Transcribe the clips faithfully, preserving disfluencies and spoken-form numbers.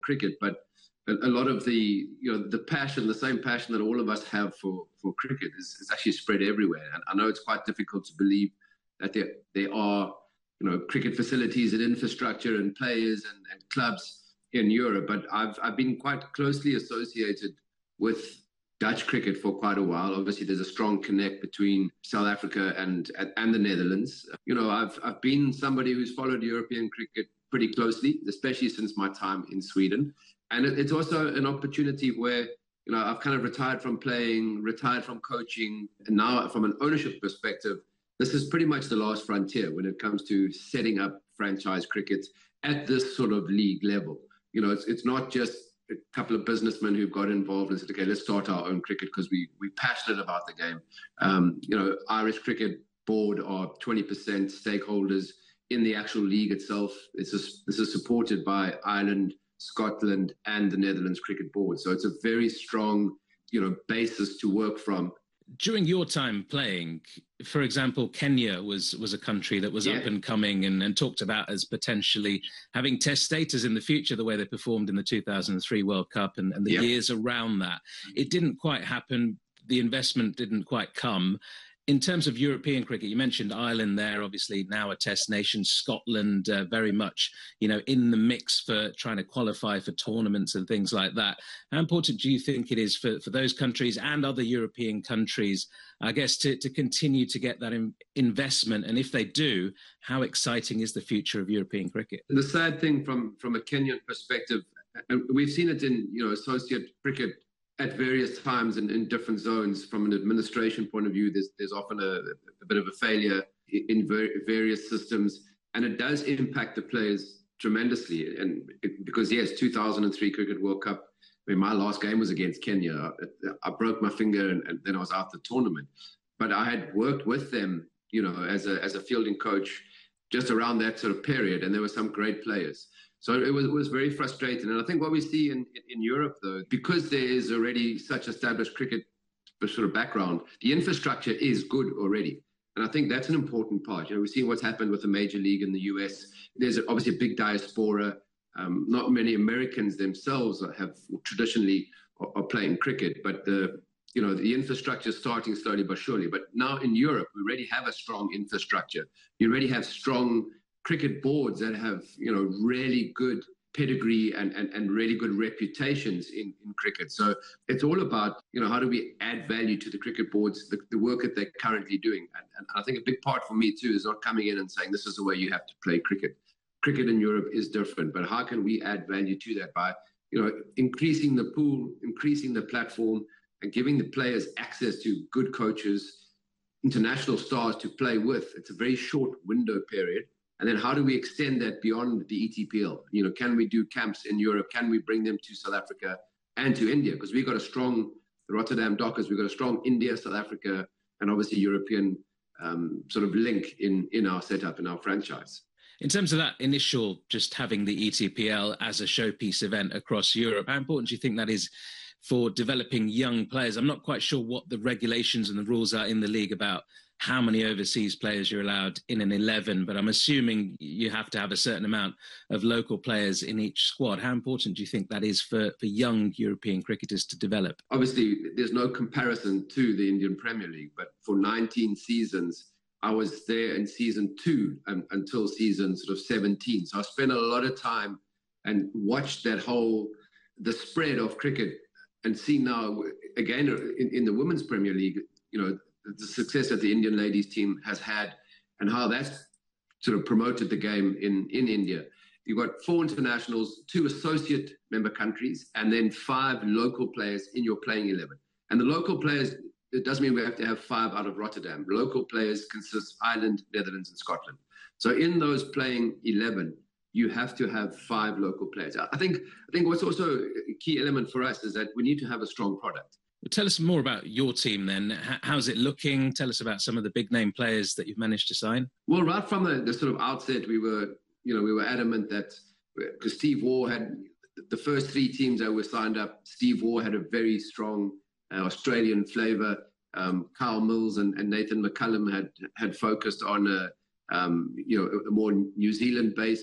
cricket, but a, a lot of the, you know, the passion, the same passion that all of us have for, for cricket is, is actually spread everywhere. And I know it's quite difficult to believe that there, there are, you know, cricket facilities and infrastructure and players and, and clubs in Europe, but I've I've been quite closely associated with Dutch cricket for quite a while. Obviously, there's a strong connect between South Africa and and, and the Netherlands. You know, I've I've been somebody who's followed European cricket pretty closely, especially since my time in Sweden. And it, it's also an opportunity where, you know, I've kind of retired from playing, retired from coaching, and now from an ownership perspective, this is pretty much the last frontier when it comes to setting up franchise cricket at this sort of league level. You know, it's it's not just a couple of businessmen who've got involved and said, okay, let's start our own cricket because we, we're passionate about the game. Um, you know, Irish Cricket Board are twenty percent stakeholders in the actual league itself. It's a, this is supported by Ireland, Scotland, and the Netherlands Cricket Board. So it's a very strong, you know, basis to work from. During your time playing, for example, Kenya was was a country that was yeah. up and coming and, and talked about as potentially having test status in the future, the way they performed in the two thousand three World Cup and, and the yeah. years around that. It didn't quite happen. The investment didn't quite come. In terms of European cricket, you mentioned Ireland there, obviously now a test nation, Scotland uh, very much, you know, in the mix for trying to qualify for tournaments and things like that. How important do you think it is for, for those countries and other European countries, I guess, to, to continue to get that in, investment? And if they do, how exciting is the future of European cricket? The sad thing from, from a Kenyan perspective, and we've seen it in, you know, associate cricket at various times and in different zones. From an administration point of view, there's there's often a, a bit of a failure in ver- various systems, and it does impact the players tremendously. And it, because yes, two thousand three Cricket World Cup, I mean, my last game was against Kenya. I, I broke my finger and, and then I was out the tournament. But I had worked with them, you know, as a as a fielding coach just around that sort of period, and there were some great players. So it was, it was very frustrating. And I think what we see in, in Europe, though, because there is already such established cricket sort of background, the infrastructure is good already. And I think that's an important part. You know, we've seen what's happened with the major league in the U S. There's obviously a big diaspora. Um, not many Americans themselves have traditionally are, are playing cricket, but the you know the infrastructure is starting slowly but surely. But now in Europe, we already have a strong infrastructure. You already have strong cricket boards that have, you know, really good pedigree and, and, and really good reputations in, in cricket. So it's all about, you know, how do we add value to the cricket boards, the, the work that they're currently doing. And, and I think a big part for me, too, is not coming in and saying this is the way you have to play cricket. Cricket in Europe is different, but how can we add value to that by, you know, increasing the pool, increasing the platform, and giving the players access to good coaches, international stars to play with? It's a very short window period. And then how do we extend that beyond the E T P L? You know, can we do camps in Europe? Can we bring them to South Africa and to India? Because we've got a strong, the Rotterdam Dockers, we've got a strong India, South Africa, and obviously European um, sort of link in, in our setup, in our franchise. In terms of that initial, just having the E T P L as a showpiece event across Europe, how important do you think that is for developing young players? I'm not quite sure what the regulations and the rules are in the league about how many overseas players you're allowed in an eleven, but I'm assuming you have to have a certain amount of local players in each squad. How important do you think that is for, for young European cricketers to develop? Obviously, there's no comparison to the Indian Premier League, but for nineteen seasons, I was there in season two um, until season sort of seventeen. So I spent a lot of time and watched that whole, the spread of cricket, and see now, again, in, in the Women's Premier League, you know, the success that the Indian ladies team has had and how that's sort of promoted the game in, in India. You've got four internationals, two associate member countries, and then five local players in your playing eleven. And the local players, it doesn't mean we have to have five out of Rotterdam. Local players consist of Ireland, Netherlands, and Scotland. So in those playing eleven, you have to have five local players. I think, I think what's also a key element for us is that we need to have a strong product. Well, tell us more about your team then. How's it looking? Tell us about some of the big name players that you've managed to sign. Well, right from the, the sort of outset, we were, you know, we were adamant that because Steve Waugh had the first three teams that were signed up. Steve Waugh had a very strong uh, Australian flavour. Um, Kyle Mills and, and Nathan McCullum had had focused on a, um, you know, a more New Zealand-based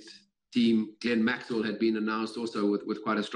team. Glenn Maxwell had been announced also with, with quite a strong